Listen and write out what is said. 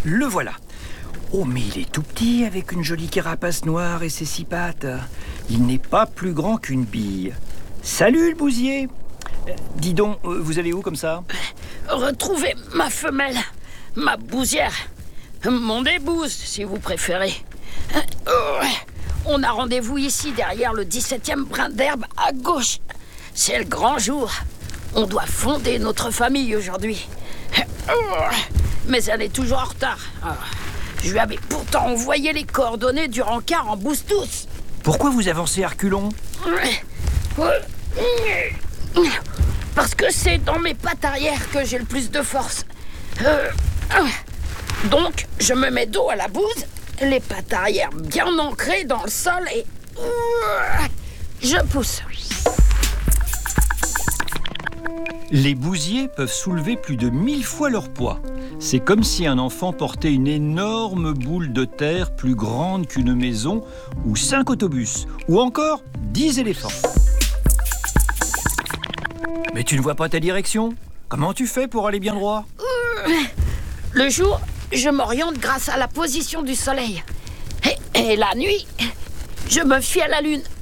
Le voilà. Oh, mais il est tout petit avec une jolie carapace noire et ses 6 pattes. Il n'est pas plus grand qu'une bille. Salut le bousier. Dis donc, vous allez où comme ça? Retrouver ma femelle, ma bousière, mon épouse si vous préférez. On a rendez-vous ici derrière le 17e brin d'herbe à gauche. C'est le grand jour. On doit fonder notre famille aujourd'hui. Mais elle est toujours en retard. Je lui avais pourtant envoyé les coordonnées du rencard en boustous. Pourquoi vous avancez à reculons? Parce que c'est dans mes pattes arrière que j'ai le plus de force. Donc, je me mets dos à la bouse, les pattes arrière bien ancrées dans le sol et... je pousse. Les bousiers peuvent soulever plus de 1000 fois leur poids. C'est comme si un enfant portait une énorme boule de terre plus grande qu'une maison, ou 5 autobus, ou encore 10 éléphants. Mais tu ne vois pas ta direction? Comment tu fais pour aller bien droit? Le jour, je m'oriente grâce à la position du soleil. Et la nuit, je me fie à la lune.